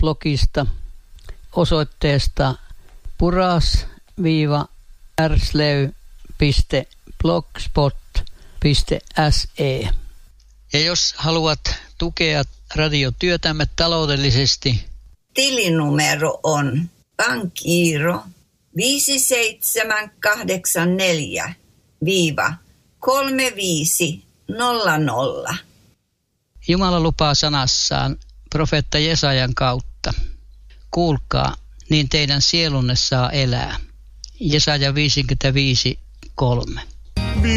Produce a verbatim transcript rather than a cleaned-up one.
blogista osoitteesta puras-rslev piste blogspot piste se. Ja jos haluat tukea radiotyötämme taloudellisesti, tilinumero on pankkiiro viisi seitsemän kahdeksan neljä kolme viisi nolla nolla. Jumala lupaa sanassaan profeetta Jesajan kautta. Kuulkaa, niin teidän sielunne saa elää. Jesaja viisikymmentäviisi kolme.